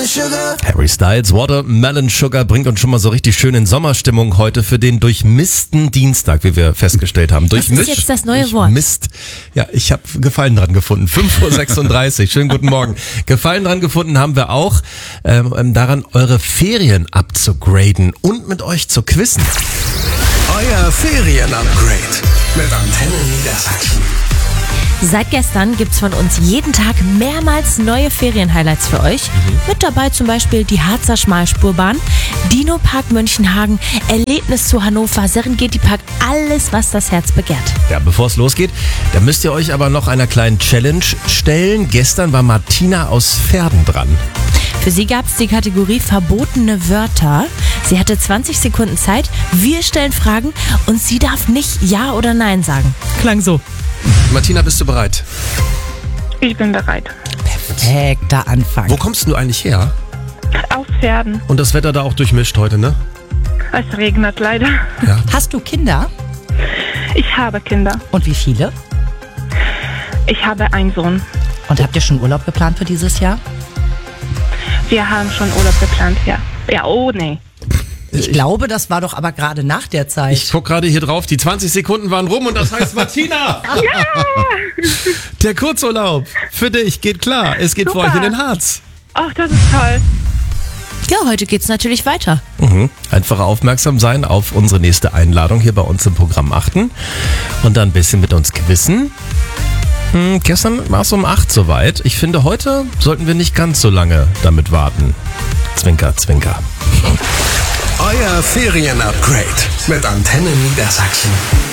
Harry Styles, Watermelon Sugar bringt uns schon mal so richtig schön in Sommerstimmung heute für den durchmissten Dienstag, wie wir festgestellt haben. Das ist jetzt das neue Wort. Mist. Ja, ich habe Gefallen dran gefunden. 5:36 Uhr. Schönen guten Morgen. Gefallen dran gefunden haben wir auch daran, eure Ferien abzugraden und mit euch zu quizzen. Euer Ferien-Upgrade mit Antenne Niedersachsen. Seit gestern gibt's von uns jeden Tag mehrmals neue Ferien-Highlights für euch. Mit dabei zum Beispiel die Harzer Schmalspurbahn, Dino-Park Mönchenhagen, Erlebnis zu Hannover, Serengeti-Park, alles, was das Herz begehrt. Ja, bevor es losgeht, da müsst ihr euch aber noch einer kleinen Challenge stellen. Gestern war Martina aus Verden dran. Für sie gab's die Kategorie verbotene Wörter. Sie hatte 20 Sekunden Zeit. Wir stellen Fragen und sie darf nicht Ja oder Nein sagen. Klang so. Martina, bist du bereit? Ich bin bereit. Perfekter Anfang. Wo kommst du eigentlich her? Aus Pferden. Und das Wetter da auch durchmischt heute, ne? Es regnet leider. Ja. Hast du Kinder? Ich habe Kinder. Und wie viele? Ich habe einen Sohn. Und habt ihr schon Urlaub geplant für dieses Jahr? Wir haben schon Urlaub geplant, ja. Ja, oh nee. Ich glaube, das war doch aber gerade nach der Zeit. Ich guck gerade hier drauf, die 20 Sekunden waren rum und das heißt Martina! Der Kurzurlaub für dich geht klar. Es geht für Super. euch in den Harz. Ach, das ist toll. Ja, heute geht's natürlich weiter. Einfach aufmerksam sein auf unsere nächste Einladung hier bei uns im Programm achten und dann ein bisschen mit uns quizzen. Gestern war es um 8 soweit. Ich finde, heute sollten wir nicht ganz so lange damit warten. Zwinker, zwinker. Euer Ferien-Upgrade mit Antenne Niedersachsen.